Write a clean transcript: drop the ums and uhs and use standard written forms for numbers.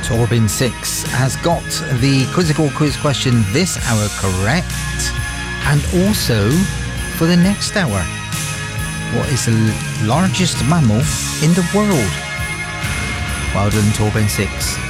Torben 6 has got the Quizzical quiz question this hour correct, and also for the next hour. What is the largest mammal in the world? Well done, Torben 6.